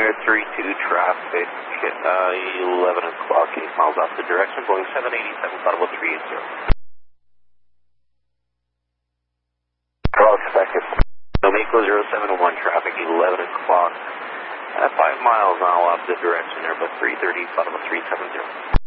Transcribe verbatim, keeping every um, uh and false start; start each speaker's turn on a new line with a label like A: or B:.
A: there, three two traffic, uh, eleven o'clock, eight miles off the direction, Boeing seven eighty-seven, Audible three eighty.
B: Hello, expected.
A: Nomiko zero seven one, traffic, eleven o'clock, uh, five miles now off the direction, Airbus three thirty, Audible three seventy.